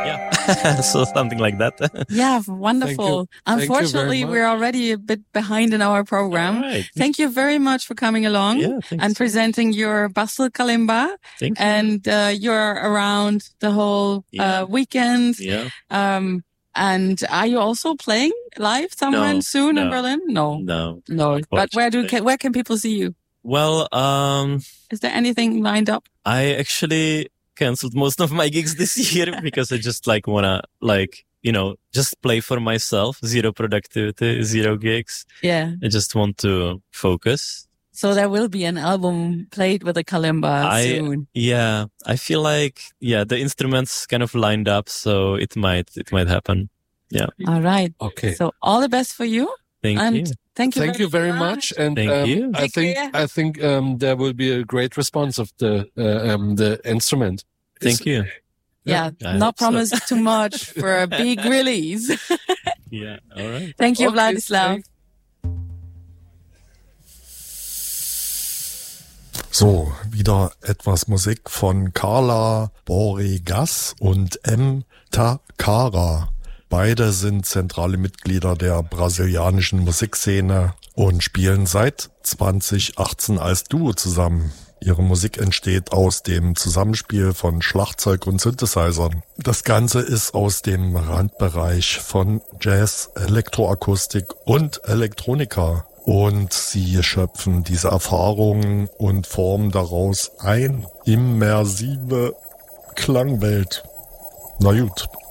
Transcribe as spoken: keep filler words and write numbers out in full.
Yeah, so something like that. Yeah, wonderful. Thank you. Unfortunately, Thank you very much. we're already a bit behind in our program. All right. Thank you very much for coming along Yeah, thanks. and presenting your Basel Kalimba. Thank you. And uh, you're around the whole Yeah. uh, weekend. Yeah. Um, and are you also playing live somewhere No, soon in no. Berlin? No, No. no. But where do Unfortunately. where can people see you? Well, um, Is there anything lined up? I actually canceled most of my gigs this year because I just like wanna like, you know, just play for myself. Zero productivity, zero gigs. Yeah. I just want to focus. So there will be an album played with a kalimba I, soon. yeah, I feel like, yeah, the instruments kind of lined up. So it might, it might happen. Yeah. All right. Okay. So all the best for you. Thank and you. Thank you. Thank you very much. And Thank um, you. I Take think care. I think um, there will be a great response of the uh, um, the instrument. Thank you. Yeah, I not hope so. promise too much for a big release. Yeah. All right. Thank you, Okay, Vladislav. thank- So, wieder etwas Musik von Carla Boregas und M. Takara. Beide sind zentrale Mitglieder der brasilianischen Musikszene und spielen seit zwanzig achtzehn als Duo zusammen. Ihre Musik entsteht aus dem Zusammenspiel von Schlagzeug und Synthesizern. Das Ganze ist aus dem Randbereich von Jazz, Elektroakustik und Elektronika. Und sie schöpfen diese Erfahrungen und formen daraus ein immersive Klangwelt. Na gut.